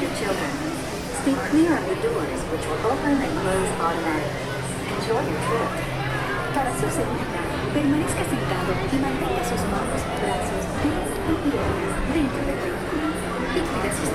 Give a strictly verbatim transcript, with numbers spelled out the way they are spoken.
the children. Stay clear of the doors, which will open and close automatically. Enjoy your trip. Para su seguridad, permanezca sentado y mantenga sus